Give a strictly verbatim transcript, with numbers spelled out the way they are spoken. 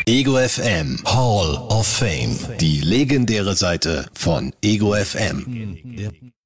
Ego F M Hall of Fame. Die legendäre Seite von Ego F M.